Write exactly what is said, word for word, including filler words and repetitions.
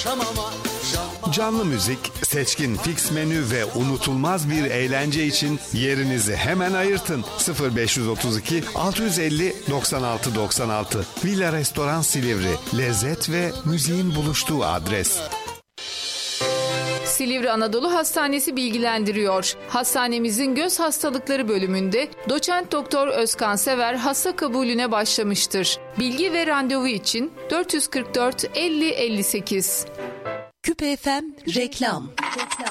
şamama. Canlı müzik, seçkin fix menü ve unutulmaz bir eğlence için yerinizi hemen ayırtın. sıfır beş otuz iki altı yüz elli doksan altı doksan altı Villa Restoran Silivri. Lezzet ve müziğin buluştuğu adres. Silivri Anadolu Hastanesi bilgilendiriyor. Hastanemizin göz hastalıkları bölümünde doçent doktor Özkan Sever hasta kabulüne başlamıştır. Bilgi ve randevu için dört yüz kırk dört elli elli sekiz. Küpe F M reklam. reklam.